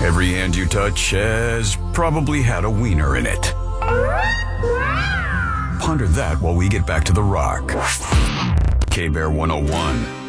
Every hand you touch has probably had a wiener in it. Ponder that while we get back to the rock. K-Bear 101.